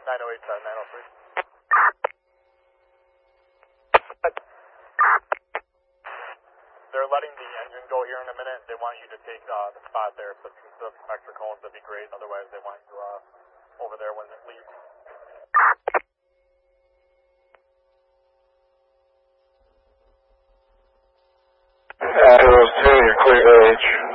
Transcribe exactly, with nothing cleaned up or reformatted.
nine oh eight, nine oh three. They're letting the engine go here in a minute. They want you to take uh, the spot there, but some extra cones would be great. Otherwise, they want you uh, over there when it leaves. Atlas two, you're clear to H.